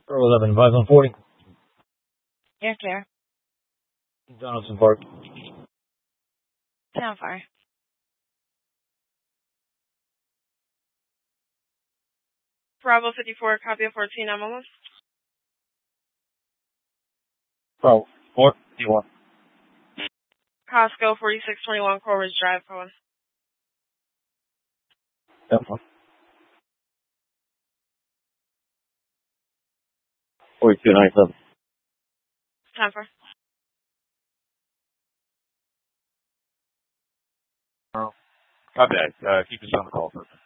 Earl 11, advise on 40. Yeah, clear. Donaldson Park. Sound fire. Bravo 54, copy of 14, I'm almost. Bravo 41. Costco 4621, Coleridge Drive, Cohen. Yep. 4297. Time for. Copy that. Keep us on the call for